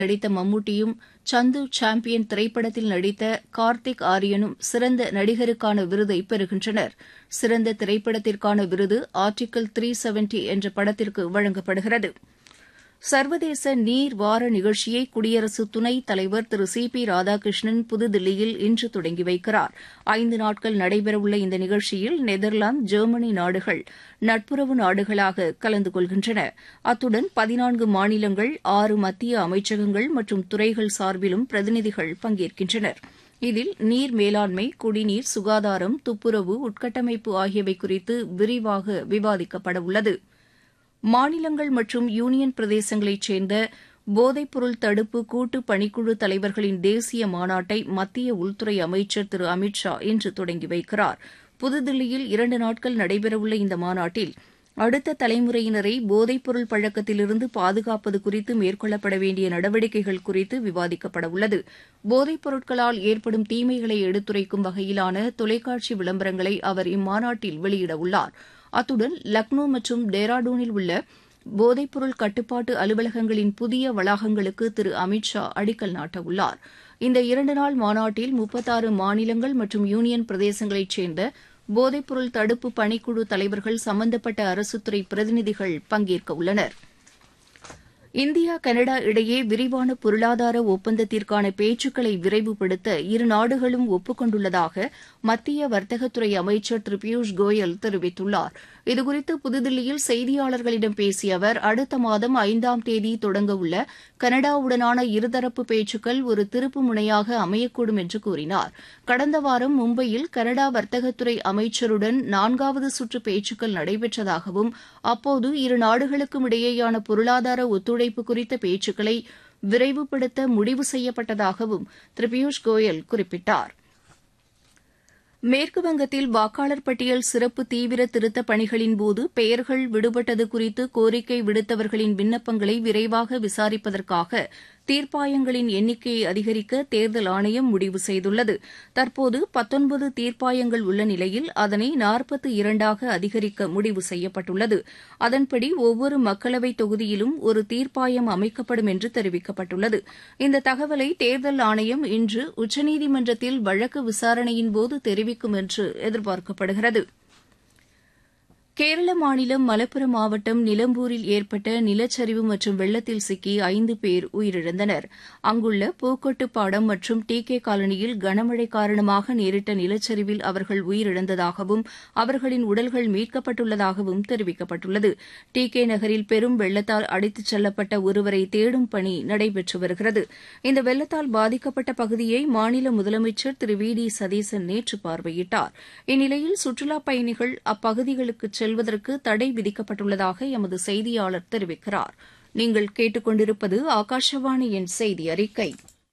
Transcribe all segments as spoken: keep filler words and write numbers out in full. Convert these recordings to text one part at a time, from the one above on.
நடித்த மம்முட்டியும் சந்து சாம்பியன் திரைப்படத்தில் நடித்த கார்த்திக் ஆரியனும் சிறந்த நடிகருக்கான விருதை பெறுகின்றனர். சிறந்த திரைப்படத்திற்கான விருது ஆர்டிகிள் த்ரீ செவன்டி என்ற படத்திற்கு வழங்கப்படுகிறது. சர்வதேச நீர் வார நிகழ்ச்சியை குடியரசு துணைத் தலைவர் திரு சி பி ராதாகிருஷ்ணன் புதுதில்லியில் இன்று தொடங்கி வைக்கிறார். ஐந்து நாட்கள் நடைபெறவுள்ள இந்த நிகழ்ச்சியில் நெதர்லாந்து, ஜெர்மனி நாடுகள் நட்புறவு நாடுகளாக கலந்து கொள்கின்றன. அத்துடன் பதினான்கு மாநிலங்கள், ஆறு மத்திய அமைச்சகங்கள் மற்றும் துறைகள் சார்பிலும் பிரதிநிதிகள் பங்கேற்கின்றனர். இதில் நீர் மேலாண்மை, குடிநீர், சுகாதாரம், துப்புரவு, உட்கட்டமைப்பு ஆகியவை குறித்து விரிவாக விவாதிக்கப்படவுள்ளது. மாநிலங்கள் மற்றும் யூனியன் பிரதேசங்களைச் சேர்ந்த போதைப்பொருள் தடுப்பு கூட்டு பணிக்குழு தலைவர்களின் தேசிய மாநாட்டை மத்திய உள்துறை அமைச்சர் திரு அமித் ஷா இன்று தொடங்கி வைக்கிறார். புதுதில்லியில் இரண்டு நாட்கள் நடைபெறவுள்ள இந்த மாநாட்டில் அடுத்த தலைமுறையினரை போதைப்பொருள் பழக்கத்திலிருந்து பாதுகாப்பது குறித்து மேற்கொள்ளப்பட வேண்டிய நடவடிக்கைகள் குறித்து விவாதிக்கப்படவுள்ளது. போதைப் பொருட்களால் ஏற்படும் தீமைகளை எடுத்துரைக்கும் வகையிலான தொலைக்காட்சி விளம்பரங்களை அவர் இம்மாநாட்டில் வெளியிடவுள்ளார். அத்துடன் லக்னோ மற்றும் டேராடூனில் உள்ள போதைப்பொருள் கட்டுப்பாட்டு அலுவலகங்களின் புதிய வளாகங்களுக்கு திரு அமித் ஷா அடிக்கல் நாட்டவுள்ளார். இந்த இரண்டு நாள் மாநாட்டில் முப்பத்தாறு மாநிலங்கள் மற்றும் யூனியன் பிரதேசங்களைச் சேர்ந்த போதைப்பொருள் தடுப்பு பணிக்குழு தலைவர்கள், சம்பந்தப்பட்ட அரசுத்துறை பிரதிநிதிகள் பங்கேற்க உள்ளனர். இந்தியா கனடா இடையே விரிவான பொருளாதார ஒப்பந்தத்திற்கான பேச்சுக்களை விரைவுபடுத்த இரு நாடுகளும் ஒப்புக் கொண்டுள்ளதாக மத்திய வர்த்தகத்துறை அமைச்சர் திரு பியூஷ் கோயல் தெரிவித்துள்ளார். இதுகுறித்து புதுதில்லியில் செய்தியாளர்களிடம் பேசிய அவர், அடுத்த மாதம் ஐந்தாம் தேதி தொடங்கவுள்ள கனடாவுடனான இருதரப்பு பேச்சுக்கள் ஒரு திருப்பு முனையாக அமையக்கூடும் என்று கூறினார். கடந்த வாரம் மும்பையில் கனடா வர்த்தகத்துறை அமைச்சருடன் நான்காவது சுற்று பேச்சுக்கள் நடைபெற்றதாகவும், அப்போது இரு நாடுகளுக்கும் இடையேயான பொருளாதார ஒத்துழைப்பு குறித்த பேச்சுக்களை விரைவுபடுத்த முடிவு செய்யப்பட்டதாகவும் திரு பியூஷ் கோயல் குறிப்பிட்டார். மேற்குவங்கத்தில் வாக்காளர் பட்டியல் சிறப்பு தீவிர திருத்தப் பணிகளின்போது பெயர்கள் விடுபட்டது குறித்து கோரிக்கை விடுத்தவர்களின் விண்ணப்பங்களை விரைவாக விசாரிப்பதற்காக தீர்ப்பாயங்களின் எண்ணிக்கையை அதிகரிக்க தேர்தல் ஆணையம் முடிவு செய்துள்ளது. தற்போது பத்தொன்பது தீர்ப்பாயங்கள் உள்ள நிலையில் அதனை நாற்பத்தி இரண்டாக அதிகரிக்க முடிவு செய்யப்பட்டுள்ளது. அதன்படி ஒவ்வொரு மக்களவைத் தொகுதியிலும் ஒரு தீர்ப்பாயம் அமைக்கப்படும் என்று தெரிவிக்கப்பட்டுள்ளது. இந்த தகவலை தேர்தல் ஆணையம் இன்று உச்சநீதிமன்றத்தில் வழக்கு விசாரணையின்போது தெரிவிக்கும் என்று எதிர்பார்க்கப்படுகிறது. கேரள மாநிலம் மலப்புரம் மாவட்டம் நிலம்பூரில் ஏற்பட்ட நிலச்சரிவு மற்றும் வெள்ளத்தில் சிக்கி ஐந்து பேர் உயிரிழந்தனர். அங்குள்ள பூக்கொட்டுப்பாடம் மற்றும் டி கே காலனியில் கனமழை காரணமாக நேரிட்ட நிலச்சரிவில் அவர்கள் உயிரிழந்ததாகவும் அவர்களின் உடல்கள் மீட்கப்பட்டுள்ளதாகவும் தெரிவிக்கப்பட்டுள்ளது. டி கே நகரில் பெரும் வெள்ளத்தால் அடித்துச் செல்லப்பட்ட ஒருவரை தேடும் பணி நடைபெற்று வருகிறது. இந்த வெள்ளத்தால் பாதிக்கப்பட்ட பகுதியை மாநில முதலமைச்சர் திரு வி டி சதீசன் நேற்று பார்வையிட்டார். இந்நிலையில் சுற்றுலாப் பயணிகள் அப்பகுதிகளுக்கு செல்வதற்கு தடை விதிக்கப்பட்டுள்ளதாக எமது செய்தியாளர் தெரிவிக்கிறார். நீங்கள் கேட்டுக்கொண்டிருப்பது ஆகாஷவாணியின் செய்தி அறிக்கை.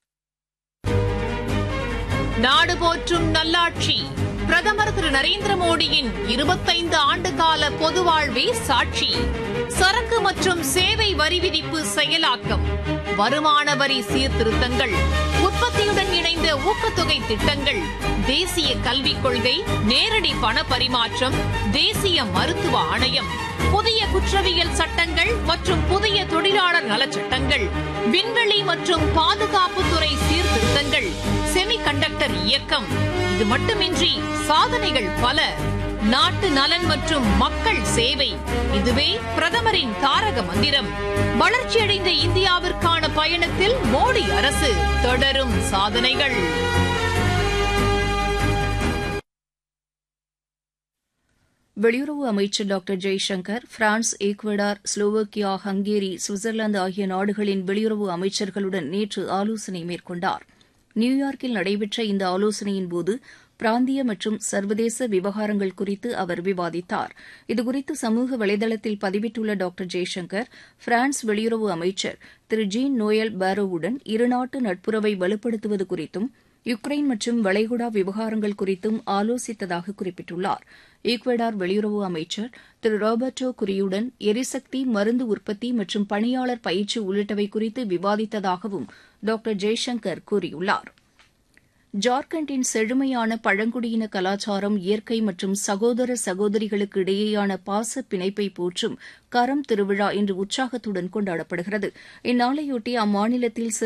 நாடு போற்றும் நல்லாட்சி பிரதமர் திரு நரேந்திர மோடியின் இருபத்தைந்து ஆண்டுகால பொது வாழ்வே சாட்சி. சரக்கு மற்றும் சேவை வரி விதிப்பு செயலாக்கம், வருமான வரி சீர்திருத்தங்கள், உற்பத்தியுடன் இணைந்த ஊக்கத்தொகை திட்டங்கள், தேசிய கல்விக் கொள்கை, நேரடி பண பரிமாற்றம், தேசிய மருத்துவ ஆணையம், புதிய குற்றவியல் சட்டங்கள் மற்றும் புதிய தொழிலாளர் நலச்சட்டங்கள், விண்வெளி மற்றும் பாதுகாப்புத்துறை சீர்திருத்தங்கள், செமி கண்டக்டர் இயக்கம். இது மட்டுமின்றி சாதனைகள் பல. நாட்டு நலன் மற்றும் மக்கள் சேவை, இதுவே பிரதமரின் தாரக மந்திரம். வளர்ச்சியடைந்த இந்தியாவிற்கான பயணத்தில் மோடி அரசு தொடரும் சாதனைகள். வெளியுறவு அமைச்சர் doctor Jaishankar France, Ecuador, Slovakia, Hungary, Switzerland ஆகிய நாடுகளின் வெளியுறவு அமைச்சர்களுடன் நேற்று ஆலோசனை மேற்கொண்டார். நியூயார்க்கில் நடைபெற்ற இந்த ஆலோசனையின்போது பிராந்திய மற்றும் சர்வதேச விவகாரங்கள் குறித்து அவர் விவாதித்தார். இதுகுறித்து சமூக வலைதளத்தில் பதிவிட்டுள்ள டாக்டர் ஜெய்சங்கர், பிரான்ஸ் வெளியுறவு அமைச்சர் திரு ஜீன் நோயல் பாரோவுடன் இருநாட்டு நட்புறவை வலுப்படுத்துவது குறித்தும் யுக்ரைன் மற்றும் வளைகுடா விவகாரங்கள் குறித்தும் ஆலோசித்ததாக குறிப்பிட்டுள்ளார். ஈக்வடார் வெளியுறவு அமைச்சர் திரு ராபர்டோ குரியுடன் எரிசக்தி, மருந்து உற்பத்தி மற்றும் பணியாளர் பயிற்சி உள்ளிட்டவை குறித்து விவாதித்ததாகவும் டாக்டர் ஜெய்சங்கர் கூறியுள்ளார். ஜார்க்கண்டின் செழுமையான பழங்குடியின கலாச்சாரம் இயற்கை மற்றும் சகோதர சகோதரிகளுக்கு இடையேயான பாச பிணைப்பை போற்றும் கரம் திருவிழா இன்று உற்சாகத்துடன் கொண்டாடப்படுகிறது. இந்நாளையொட்டி அம்மாநிலத்தில்